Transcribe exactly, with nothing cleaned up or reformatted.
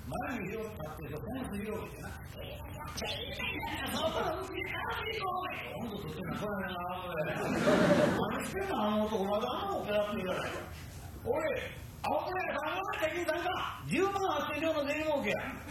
前に広く立ってると、この水曜日でな、えー、やっちゃいいねん、そこの海から見ろい。今度そっちのこれな、何してんの、あの男、まだあの男やってるじゃないか。おい、青森で考えてきたんか、じゅうまんはっせん両の税儲けや。